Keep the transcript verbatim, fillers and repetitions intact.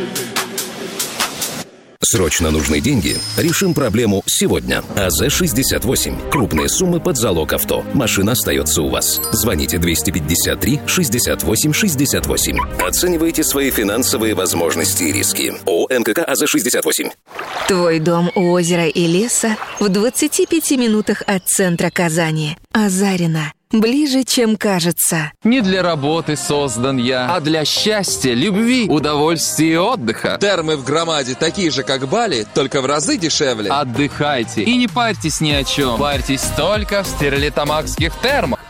Срочно нужны деньги? Решим проблему сегодня. АЗ шестьдесят восемь. Крупные суммы под залог авто. Машина остается у вас. Звоните двести пятьдесят три шестьдесят восемь шестьдесят восемь. Оценивайте свои финансовые возможности и риски. ООО НКК АЗ шестьдесят восемь. Твой дом у озера и леса в двадцати пяти минутах от центра Казани. Азарина. Ближе, чем кажется. Не для работы создан я, а для счастья, любви, удовольствия и отдыха. Термы в Громаде такие же, как Бали, только в разы дешевле. Отдыхайте и не парьтесь ни о чем. Парьтесь только в стерлитамакских термах.